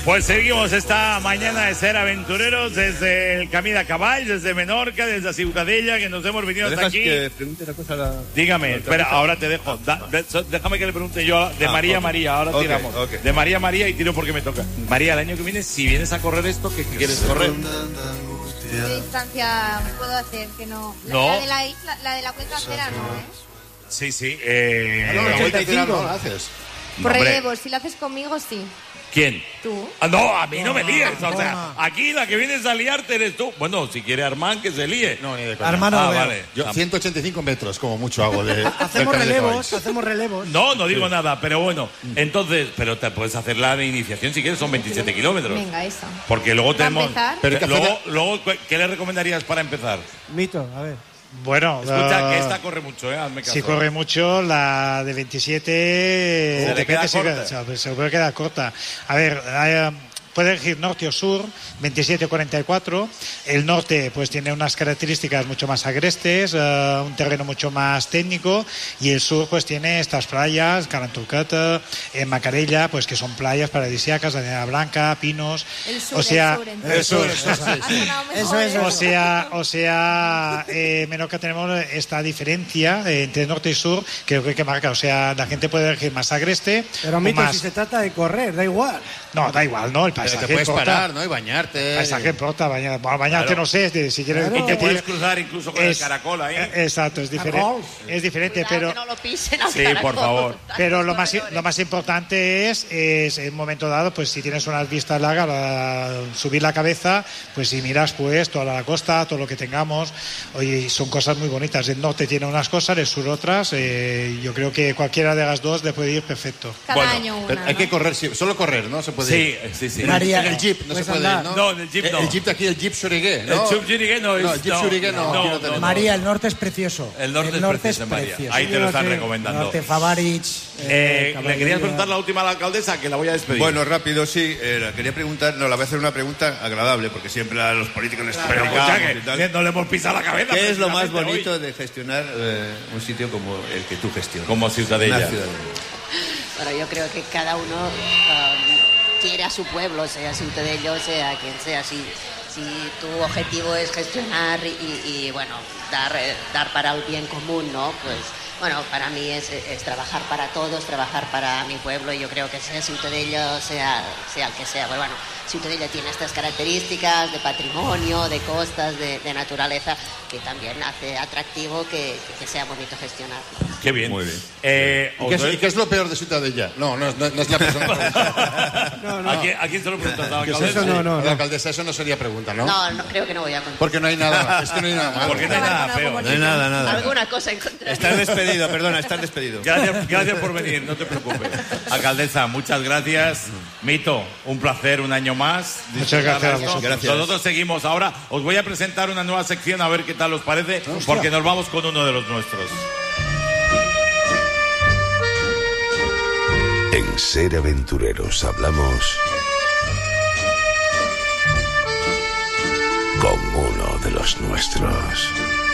Pues seguimos esta mañana de ser aventureros desde el Camí de Caball, desde Menorca, desde Ciutadella, que nos hemos venido hasta aquí. Que pregunte una cosa Dígame, espera, ahora te dejo. Déjame que le pregunte yo de María María, ahora tiramos. Okay. De María María y tiro porque me toca. María, el año que viene, si vienes a correr esto, ¿qué quieres correr? ¿Qué distancia puedo hacer? Que no. No. La de la isla, la de la cuenca acera, ¿no? Sí, sí. la vuelta entera no la haces. Por Hombre. relevo, si lo haces conmigo, sí. ¿Quién? ¿Tú? Ah, no, a mí no me líes. O sea, aquí la que vienes a liarte eres tú. Bueno, si quiere Armán, que se líe. No, ni de coña. Hermano, vale. Yo 185 metros, como mucho hago de... hacemos del relevos, caballo. hacemos relevos. No digo nada, pero bueno. Entonces, pero te puedes hacer la de iniciación si quieres, son 27 kilómetros. Venga, eso. Porque luego ¿Para tenemos... empezar? Pero hay que luego, ¿qué le recomendarías para empezar? Mito, a ver. Bueno, Escucha, que esta corre mucho, hazme caso. si corre mucho, la de 27 Se le queda corta. se puede quedar corta. A ver, puede elegir norte o sur, 27-44. El norte pues tiene unas características mucho más agrestes, un terreno mucho más técnico, y el sur pues tiene estas playas, Caranturcata, Macarella, pues que son playas paradisíacas, arena blanca, pinos. El sur, o sea, el sur, el sur. Ha sonado mejor, Eso. O sea, Menorca tenemos esta diferencia entre norte y sur que marca. O sea, la gente puede elegir más agreste. Pero o Mito, más... si se trata de correr, da igual. No, da igual, ¿no? El Pero paisaje te puedes importa. parar, ¿no? Y bañarte. El paisaje importa, bañarte Claro. no sé, si quieres Claro. Y te competir. puedes cruzar incluso con el caracol ahí. Exacto, es diferente. Caracol. Es diferente, Cuidado pero... que no lo pisen al Sí, por caracol. favor. Pero lo más importante es en un momento dado, pues si tienes unas vistas largas, subir la cabeza, pues si miras pues toda la costa, todo lo que tengamos, oye, son cosas muy bonitas. El norte tiene unas cosas, el sur otras. Yo creo que cualquiera de las dos le puede ir perfecto. Cada Bueno, año Pero una. hay que ¿no? correr, solo correr, ¿no? Se puede Sí, ir. sí, sí. María, En el jeep no se puedes puede ir, andar. ¿no? No, en el jeep no. El jeep de aquí, el jeep Shurigué, ¿no? El Chup Chirigué no es... No, el Jeep Shurigué no, aquí no tenemos. María, el norte es precioso. El norte es precioso, María. Ahí te lo están recomendando. Norte, Favarich. Le querías preguntar la última a la alcaldesa, que la voy a despedir. Bueno, rápido, sí. Quería preguntar, la voy a hacer una pregunta agradable, porque siempre a los políticos les pero complicamos escucha, y tal. que no le hemos pisado la cabeza. ¿Qué es lo más precisamente bonito hoy. de gestionar un sitio como el que tú gestionas? Como Ciutadella. Una ciudad. Bueno, yo creo que cada uno quiere a su pueblo, sea Ciutadello, sea quien sea. Si tu objetivo es gestionar y bueno, dar para el bien común, ¿no? Pues bueno, para mí es trabajar para todos, trabajar para mi pueblo, y yo creo que sea Ciutadello, sea el que sea. Pues bueno, Ciutadella tiene estas características de patrimonio, de costas, de naturaleza, que también hace atractivo que sea bonito gestionar. Qué bien. Muy bien. ¿Y qué es lo peor de Ciutadella? No es la persona. ¿A quién se lo preguntas? ¿A la ¿Qué es alcaldesa? eso? La alcaldesa, eso no sería pregunta, ¿no? No, creo que no voy a contar. Porque no hay nada, es que no hay nada malo. Porque no hay nada feo. No hay nada. Alguna cosa encontraré. Estás despedido, perdona, estás despedido. Gracias por venir, no te preocupes. Alcaldesa, muchas gracias. Mito, un placer un año más. Muchas gracias a vosotros. Gracias. Nosotros seguimos ahora. Os voy a presentar una nueva sección a ver qué tal os parece, porque nos vamos con uno de los nuestros. En Ser Aventureros hablamos con uno de los nuestros.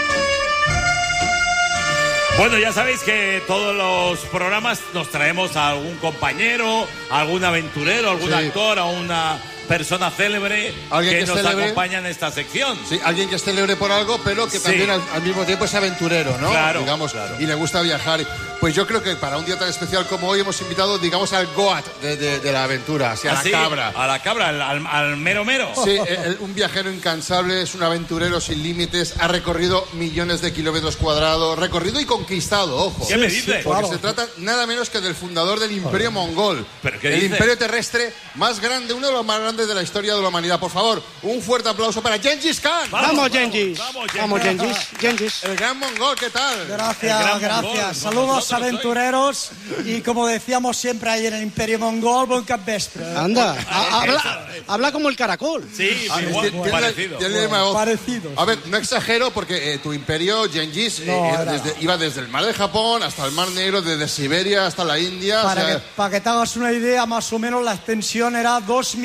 Bueno, ya sabéis que todos los programas nos traemos a algún compañero, a algún aventurero, algún actor, a una persona célebre que nos acompaña en esta sección. Sí, alguien que es célebre por algo, pero que también al mismo tiempo es aventurero, ¿no? Claro, digamos, claro. Y le gusta viajar. Pues yo creo que para un día tan especial como hoy hemos invitado, digamos, al Goat de la aventura, a la cabra. A la cabra, al mero mero. Sí, un viajero incansable, es un aventurero sin límites, ha recorrido millones de kilómetros cuadrados, recorrido y conquistado, ojo. ¿Qué me dices? Porque se trata nada menos que del fundador del Imperio Mongol. ¿Pero qué el dices? imperio terrestre más grande, uno de los más grandes de la historia de la humanidad. Por favor, un fuerte aplauso para Gengis Khan. Vamos, Gengis. Vamos, Gengis. El gran mongol, ¿qué tal? Gracias. Mongol. Saludos, aventureros. Y como decíamos siempre ahí en el Imperio Mongol, buen capvespre. Anda, habla como el caracol. Sí, Tiene- parecido. tiene la misma voz. Parecidos. A ver, no exagero porque tu imperio, Gengis, iba desde el mar de Japón hasta el mar Negro, desde Siberia hasta la India. Para que te hagas una idea, más o menos la extensión era 2 millones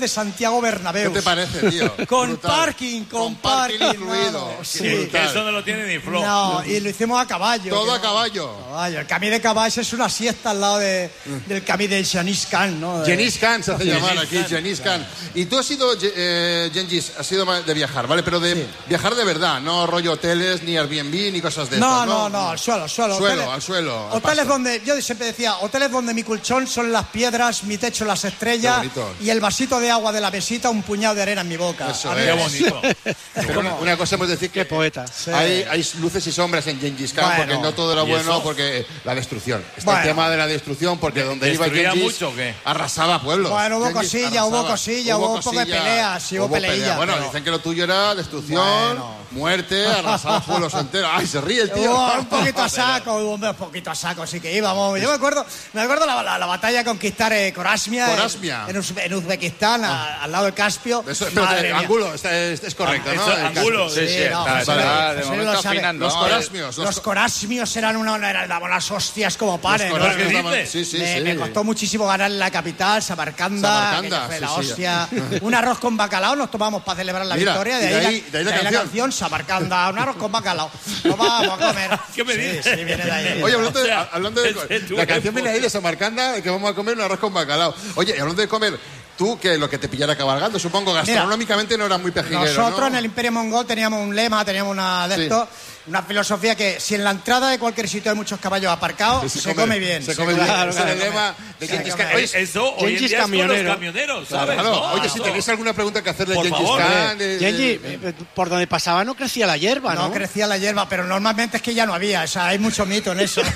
de Santiago Bernabéu. ¿Qué te parece, tío? Con Brutal. con parking incluido. Sí. Que eso no lo tiene ni Flo. No, y lo hicimos a caballo. Todo a caballo. El camí de caballo es una siesta al lado del camí de Genghis Khan, ¿no? Genghis Khan se hace llamar aquí, Genghis Khan. Y tú has sido, Genghis, has sido de viajar, ¿vale? Pero de viajar de verdad, no rollo hoteles, ni Airbnb, ni cosas de estas, ¿no? No, al suelo. Al suelo. Hoteles donde, yo siempre decía, hoteles donde mi colchón son las piedras, mi techo las estrellas y el vasito de agua de la mesita, un puñado de arena en mi boca. Eso Qué bonito. Pero una cosa hemos de decir Qué poeta. Sí. Hay luces y sombras en Genghis Khan, porque no todo era bueno, porque la destrucción. Está el tema de la destrucción, porque donde iba Genghis mucho, ¿o qué? arrasaba pueblos. Bueno, hubo cosillas, hubo un poco de peleas, hubo peleas. Bueno, dicen que lo tuyo era destrucción, muerte, arrasaba pueblos enteros. Ay, se ríe el tío. Hubo un poquito a saco, sí que íbamos. Yo me acuerdo la batalla de conquistar Khorasmia. En Uzbekistán, al lado del Caspio. Eso, Angulo, es correcto, ¿no? Angulo. Sí, de momento afinando. Los Corasmios daban las hostias como panes. Me costó muchísimo ganar en la capital, Samarcanda, que fue la hostia. Un arroz con bacalao nos tomamos para celebrar la victoria. De ahí la canción Samarcanda, un arroz con bacalao. Nos vamos a comer. ¿Qué me dices? Sí, viene de ahí. Oye, hablando de la canción viene ahí de Samarcanda, que vamos a comer un arroz con bacalao. Oye, hablando de comer, tú, que lo que te pillara cabalgando, supongo, gastronómicamente no era muy pejiguero, nosotros, ¿no? en el Imperio Mongol teníamos un lema, teníamos una filosofía que si en la entrada de cualquier sitio hay muchos caballos aparcados, se come bien. Se come bien. Ese es el lema de Genghis Khan. Eso hoy en día es con los camioneros, ¿sabes? Claro. Oye, si tenéis alguna pregunta que hacerle a Genghis Khan... Genghis, por donde pasaba no crecía la hierba, ¿no? No crecía la hierba, pero normalmente es que ya no había. O sea, hay mucho mito en eso.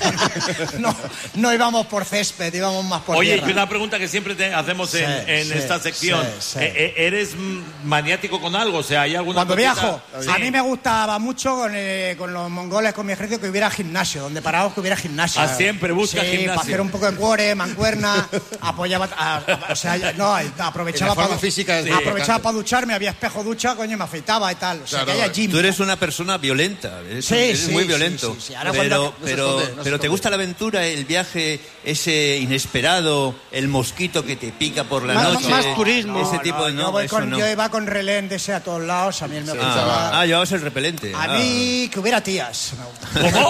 No íbamos por césped, íbamos más por tierra. Oye, y una pregunta que siempre hacemos en esta sección. ¿Eres maniático con algo? O sea, ¿hay alguna Cuando cosita? viajo, a mí me gustaba mucho con los mongoles, con mi ejército, que hubiera gimnasio, donde parados que hubiera gimnasio. Siempre busca gimnasio. Para hacer un poco de cuore, mancuerna, apoyaba, aprovechaba para ducharme, había espejo ducha, coño, me afeitaba y tal. O sea, que haya gym. Tú eres una persona violenta, eres muy violento. Sí. Pero ¿te gusta la aventura, el viaje ese inesperado, el mosquito que te pica por la noche? Más turismo. Ese tipo de... Yo iba con relén de ese a todos lados, a mí me gustaba. Llevabas el repelente. A mí que hubiera tías. ¿Cómo?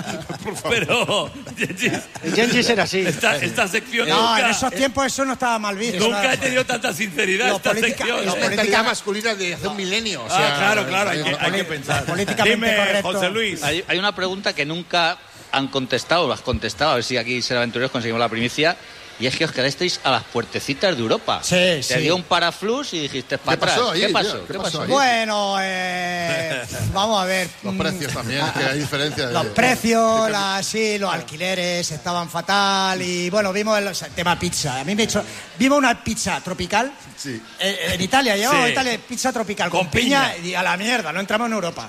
Pero Genghis era así. Esta sección no, en esos tiempos eso no estaba mal visto. Nunca he tenido tanta sinceridad esta sección. La mentalidad masculina de hace un milenio. O sea, claro, hay que pensar. Políticamente Dime, correcto. José Luis. Hay una pregunta que nunca han contestado, o has contestado, a ver si aquí Ser Aventureros conseguimos la primicia. Y es que os quedasteis a las puertecitas de Europa. Sí. Te dio un paraflux y dijiste para atrás. ¿Qué pasó? Bueno, vamos a ver. Los precios también, que hay diferencia. Los precios, los alquileres estaban fatal y bueno, vimos el tema pizza. Vimos una pizza tropical en Italia, llevamos a Italia pizza tropical con piña y a la mierda, no entramos en Europa.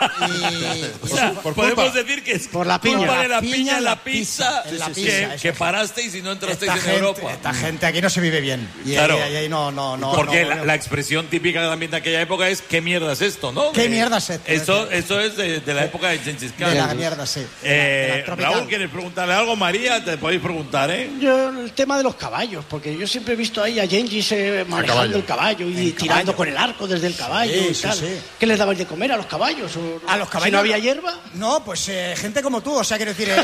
Podemos decir que es por la piña. De la piña en la pizza, que parasteis y no entrasteis en Europa. Esta gente aquí no se vive bien. Y claro. ahí no. Porque la expresión típica también de aquella época es ¿qué mierda es esto, no? ¿Qué mierda es esto? Eso es de la época de Genghis Khan. De la mierda, sí. Raúl, ¿quieres preguntarle algo? María, te podéis preguntar, ¿eh? Yo, el tema de los caballos, porque yo siempre he visto ahí a Genghis manejando el caballo y tirando con el arco desde el caballo y tal. Sí. ¿Qué les dabais de comer a los caballos? ¿A los caballos? ¿Si no había hierba? No, pues gente como tú, o sea, quiero decir...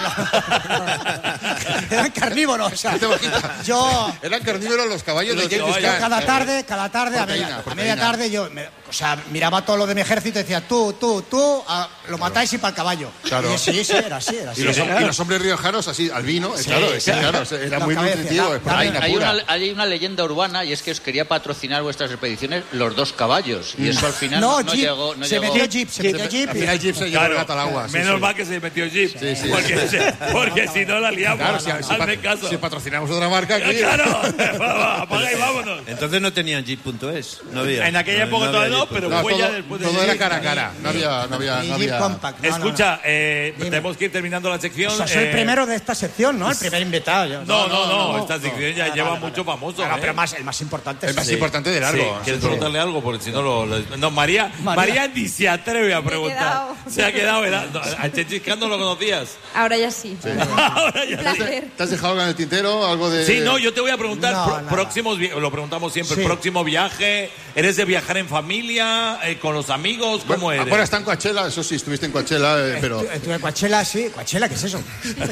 eran carnívoros, o sea... Eran carnívoros los caballos de Genghis Khan. Cada tarde, a media tarde, yo miraba todo lo de mi ejército y decía, tú, lo matáis y para el caballo. Claro. Y sí, era así. Y los hombres riojanos así, al vino, claro, era muy nutritivo. Hay una leyenda urbana y es que os quería patrocinar vuestras expediciones los dos caballos. Y eso al final no llegó. Se metió Jeep. Al final Jeep se llevó el gato al agua. Menos mal que se metió Jeep. Porque si no la liamos. Hazme caso. Si patrocinamos otra marca aquí. Claro, apaga y vámonos. Entonces no tenían Jeep.es, no había. En aquella época todavía no, pero fue ya después de todo era cara a cara. No había. Jeep Compact. Escucha, tenemos que ir terminando la sección. O sea, soy el primero de esta sección, ¿no? El primer invitado. No, esta sección ya lleva mucho famoso. Pero el más importante. El más importante de largo. ¿Quieres preguntarle algo? Porque si no No, María ni se atreve a preguntar. Se ha quedado. ¿A Genghis Khan no lo conocías? Ahora ya sí. Ahora ya placer. ¿Te has dejado en el tintero algo de...? Sí, no, yo te voy a preguntar próximos... Lo preguntamos siempre? ¿El próximo viaje? ¿Eres de viajar en familia? ¿Con los amigos? ¿Cómo eres? Bueno, está en Coachella, eso sí, estuviste en Coachella, pero... Estuve en Coachella, sí. ¿Coachella qué es eso?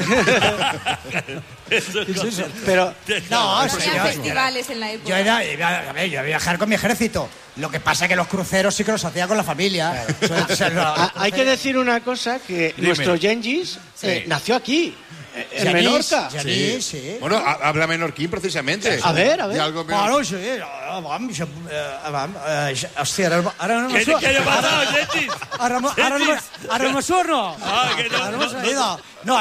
¿Qué es eso? Pero... No, festivales en la época. Yo iba a viajar con mi ejército. Lo que pasa es que los cruceros sí que los hacía con la familia. Hay que decir una cosa, que nuestro Gengis nació aquí. En Menorca. Sí. Bueno, habla menorquín precisamente. A ver. Bueno, sí. Hòstia, ara no me surt. Què ha passat, Gengis? Ara me surt, no? Que no. No,